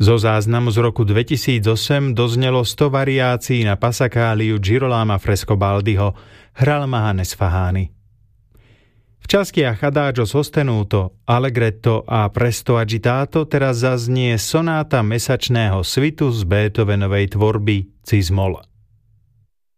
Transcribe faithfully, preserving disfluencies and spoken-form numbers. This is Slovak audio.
Zo záznamu z roku dvetisícosem doznelo sto variácií na Passacaliu Girolama Frescobaldiho, hral Mahannes Fahani. V časti Adagio sostenuto, Allegretto a Presto agitato teraz zaznie sonáta mesačného svitu z Beethovenovej tvorby Cis-moll.